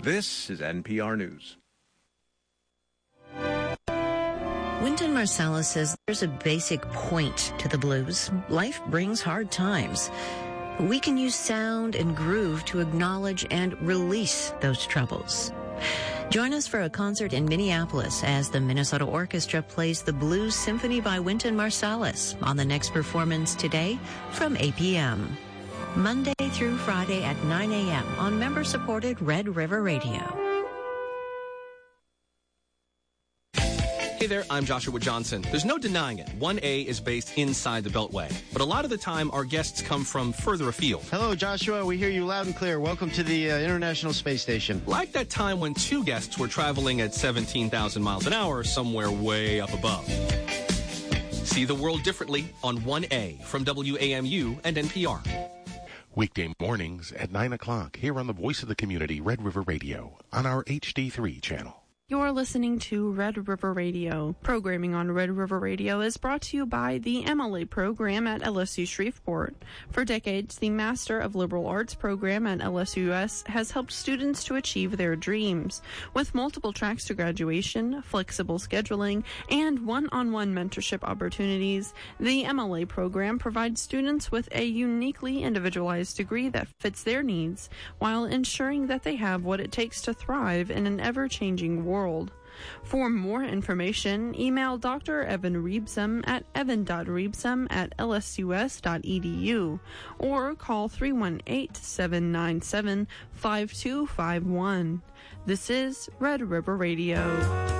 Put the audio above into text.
This is NPR News. Wynton Marsalis says there's a basic point to the blues. Life brings hard times. We can use sound and groove to acknowledge and release those troubles. Join us for a concert in Minneapolis as the Minnesota Orchestra plays the Blues Symphony by Wynton Marsalis on the next performance today from 8 p.m. Monday through Friday at 9 a.m. on member-supported Red River Radio. Hey there, I'm Joshua Johnson. There's no denying it. 1A is based inside the Beltway. But a lot of the time, our guests come from further afield. Hello, Joshua. We hear you loud and clear. Welcome to the International Space Station. Like that time when two guests were traveling at 17,000 miles an hour somewhere way up above. See the world differently on 1A from WAMU and NPR. Weekday mornings at 9 o'clock here on the Voice of the Community, Red River Radio, on our HD3 channel. You're listening to Red River Radio. Programming on Red River Radio is brought to you by the MLA program at LSU Shreveport. For decades, the Master of Liberal Arts program at LSUS has helped students to achieve their dreams. With multiple tracks to graduation, flexible scheduling, and one-on-one mentorship opportunities, the MLA program provides students with a uniquely individualized degree that fits their needs while ensuring that they have what it takes to thrive in an ever-changing world. For more information, email Dr. Evan Reebsam at evan.reebsam@lsus.edu or call 318-797-5251. This is Red River Radio.